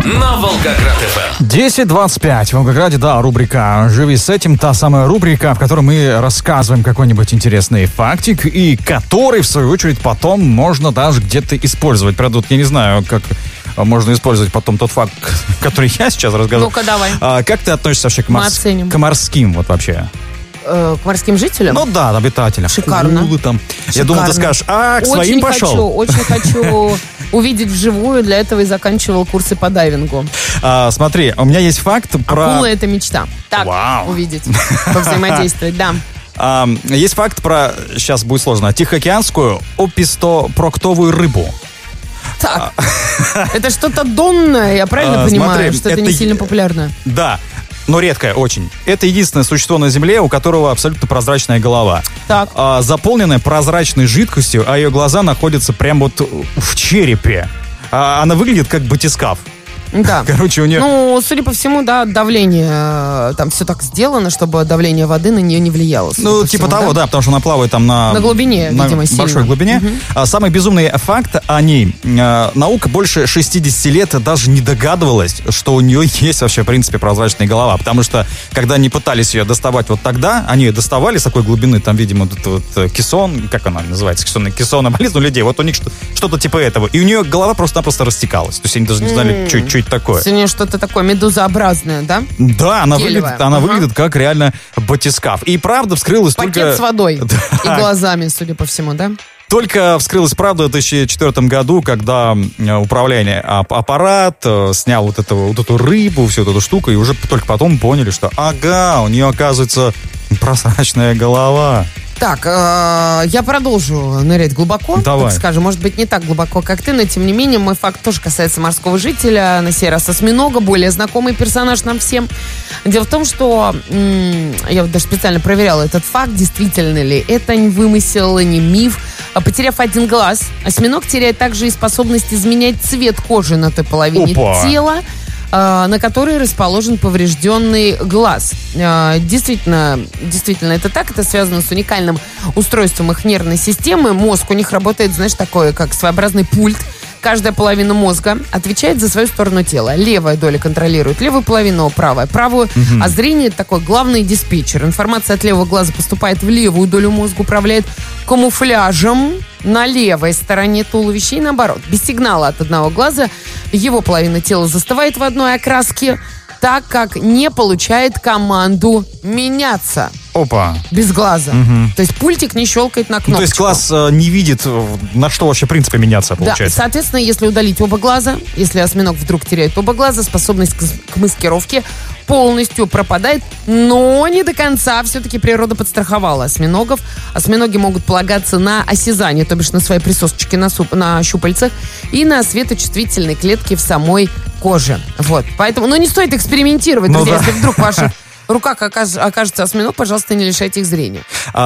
на Волгоград-ФМ. 10:25. В Волгограде, да, рубрика «Живи с этим». Та самая рубрика, в которой мы рассказываем какой-нибудь интересный фактик, и который, в свою очередь, потом можно даже где-то использовать. Правда, я не знаю, как можно использовать потом тот факт, который я сейчас рассказал. Ну-ка, давай. Как ты относишься вообще к морским вот вообще? К морским жителям? Ну да, обитателям. Шикарно. Акулы там. Я думал, ты скажешь, к своим пошел. Очень хочу увидеть вживую, для этого и заканчивал курсы по дайвингу. Смотри, у меня есть факт про... Акула — это мечта. Так, увидеть, повзаимодействовать, да. Есть факт про, сейчас будет сложно, тихоокеанскую опистопроктовую рыбу. Так, это что-то донное, я правильно понимаю, что это не сильно популярно? Да. Но редкое очень. Это единственное существо на Земле, у которого абсолютно прозрачная голова. Так. Заполненная прозрачной жидкостью, а ее глаза находятся прямо вот в черепе. Она выглядит как батискаф. Да. Короче, у нее... Ну, судя по всему, да, давление, там все так сделано, чтобы давление воды на нее не влияло. Ну, типа того, да, потому что она плавает там на глубине, видимо, сильно. Большой глубине. Самый безумный факт о ней. Наука больше 60 лет даже не догадывалась, что у нее есть вообще, в принципе, прозрачная голова. Потому что, когда они пытались ее доставать вот тогда, они ее доставали с такой глубины, там, видимо, вот кессон, как она называется, кессонная болезнь у людей, вот у них что-то типа этого. И у нее голова просто-напросто растекалась. То есть они даже не знали, что это такое. Сегодня что-то такое медузообразное, да? Да, она выглядит как реально батискаф. И правда вскрылась пакет только... с водой и глазами, судя по всему, да? Только вскрылась правда в 2004 году, когда управление аппарат снял вот эту рыбу, всю эту штуку, и уже только потом поняли, что у нее, оказывается, прозрачная голова. Так, я продолжу нырять глубоко, Давай. так скажем, может быть, не так глубоко, как ты, но тем не менее, мой факт тоже касается морского жителя, на сей раз осьминога, более знакомый персонаж нам всем. Дело в том, что я вот даже специально проверяла этот факт, действительно ли это не вымысел, не миф. Потеряв один глаз, осьминог теряет также и способность изменять цвет кожи на той половине тела, на которой расположен поврежденный глаз. Действительно это так. Это связано с уникальным устройством их нервной системы. Мозг у них работает, знаешь, такое, как своеобразный пульт. Каждая половина мозга отвечает за свою сторону тела. Левая доля контролирует левую половину, правая правую. А зрение — это такой главный диспетчер. Информация от левого глаза поступает в левую долю мозга, управляет камуфляжем на левой стороне туловища и наоборот. Без сигнала от одного глаза его половина тела застывает в одной окраске, так как не получает команду меняться. Опа. Без глаза. То есть пультик не щелкает на кнопочку. То есть глаз не видит, на что вообще в принципе меняться, получается. Да, соответственно, если удалить оба глаза, если осьминог вдруг теряет оба глаза, способность к маскировке полностью пропадает, но не до конца. Все-таки природа подстраховала осьминогов. Осьминоги могут полагаться на осязание, то бишь на свои присосочки на щупальцах и на светочувствительные клетки в самой коже. Вот. Поэтому, не стоит экспериментировать, друзья, если вдруг в ваших руках окажется осьминог, пожалуйста, не лишайте их зрения.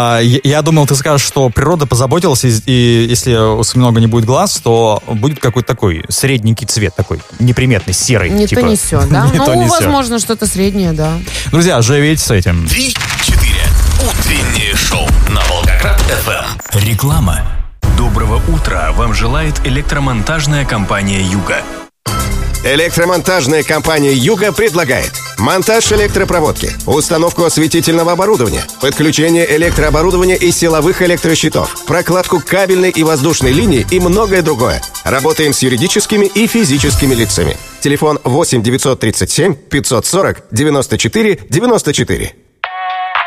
Я думал, ты скажешь, что природа позаботилась, и если у осьминога не будет глаз, то будет какой-то такой средненький цвет, такой неприметный, серый. Не то не сё, да? Возможно, что-то среднее, да. Друзья, живите с этим. 3-4. Утреннее шоу на Волгоград-ФМ. Реклама. Доброго утра вам желает электромонтажная компания «Юга». Электромонтажная компания «Юга» предлагает монтаж электропроводки, установку осветительного оборудования, подключение электрооборудования и силовых электрощитов, прокладку кабельной и воздушной линии и многое другое. Работаем с юридическими и физическими лицами. Телефон 8 937 540 94 94.